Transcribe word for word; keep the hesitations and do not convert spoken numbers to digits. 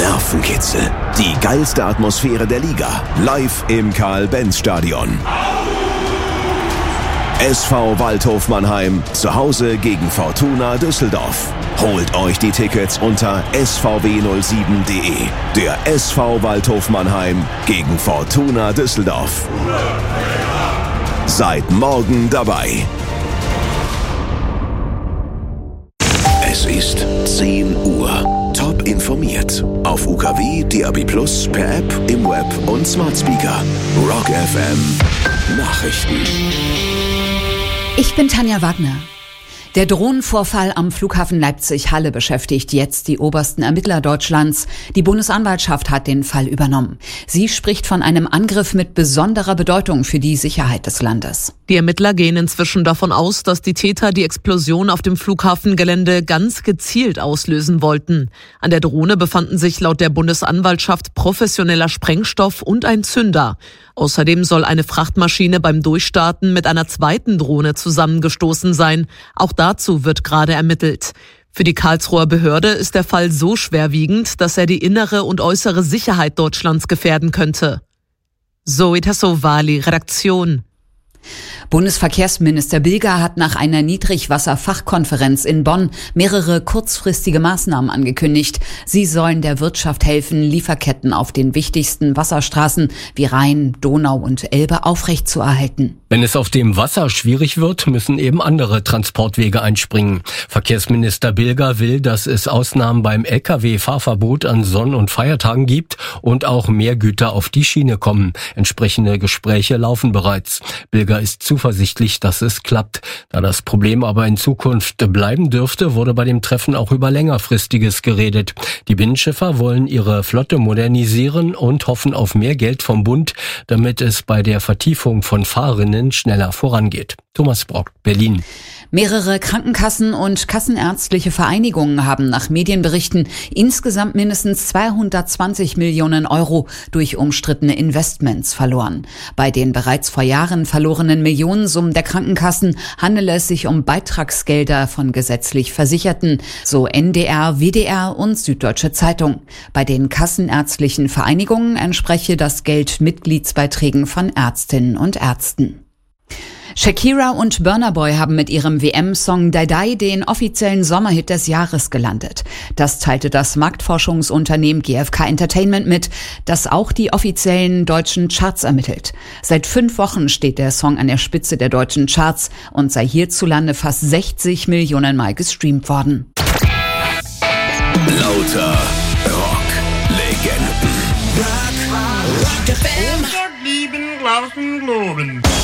Nervenkitzel. Die geilste Atmosphäre der Liga. Live im Karl-Benz-Stadion. S V Waldhof Mannheim zu Hause gegen Fortuna Düsseldorf. Holt euch die Tickets unter s v w null sieben punkt d e. Der S V Waldhof Mannheim gegen Fortuna Düsseldorf. Seid morgen dabei. Es ist zehn Uhr. Top informiert. Auf U K W, D A B plus, per App, im Web und Smart Speaker. Rock F M. Nachrichten. Ich bin Tanja Wagner. Der Drohnenvorfall am Flughafen Leipzig-Halle beschäftigt jetzt die obersten Ermittler Deutschlands. Die Bundesanwaltschaft hat den Fall übernommen. Sie spricht von einem Angriff mit besonderer Bedeutung für die Sicherheit des Landes. Die Ermittler gehen inzwischen davon aus, dass die Täter die Explosion auf dem Flughafengelände ganz gezielt auslösen wollten. An der Drohne befanden sich laut der Bundesanwaltschaft professioneller Sprengstoff und ein Zünder. Außerdem soll eine Frachtmaschine beim Durchstarten mit einer zweiten Drohne zusammengestoßen sein. Auch dazu wird gerade ermittelt. Für die Karlsruher Behörde ist der Fall so schwerwiegend, dass er die innere und äußere Sicherheit Deutschlands gefährden könnte. Zoe Tassovali, Redaktion. Bundesverkehrsminister Bilger hat nach einer Niedrigwasserfachkonferenz in Bonn mehrere kurzfristige Maßnahmen angekündigt. Sie sollen der Wirtschaft helfen, Lieferketten auf den wichtigsten Wasserstraßen wie Rhein, Donau und Elbe aufrechtzuerhalten. Wenn es auf dem Wasser schwierig wird, müssen eben andere Transportwege einspringen. Verkehrsminister Bilger will, dass es Ausnahmen beim L K W-Fahrverbot an Sonn- und Feiertagen gibt und auch mehr Güter auf die Schiene kommen. Entsprechende Gespräche laufen bereits. Bilger ist zuversichtlich, dass es klappt. Da das Problem aber in Zukunft bleiben dürfte, wurde bei dem Treffen auch über längerfristiges geredet. Die Binnenschiffer wollen ihre Flotte modernisieren und hoffen auf mehr Geld vom Bund, damit es bei der Vertiefung von Fahrrinnen schneller vorangeht. Thomas Brock, Berlin. Mehrere Krankenkassen und kassenärztliche Vereinigungen haben nach Medienberichten insgesamt mindestens zweihundertzwanzig Millionen Euro durch umstrittene Investments verloren. Bei den bereits vor Jahren verlorenen Millionensummen der Krankenkassen handele es sich um Beitragsgelder von gesetzlich Versicherten, so N D R, W D R und Süddeutsche Zeitung. Bei den kassenärztlichen Vereinigungen entspreche das Geld Mitgliedsbeiträgen von Ärztinnen und Ärzten. Shakira und Burna Boy haben mit ihrem W M-Song Die Die den offiziellen Sommerhit des Jahres gelandet. Das teilte das Marktforschungsunternehmen G F K Entertainment mit, das auch die offiziellen deutschen Charts ermittelt. Seit fünf Wochen steht der Song an der Spitze der deutschen Charts und sei hierzulande fast sechzig Millionen Mal gestreamt worden. Lauter Rock-Legenden. Rock, Rock F M.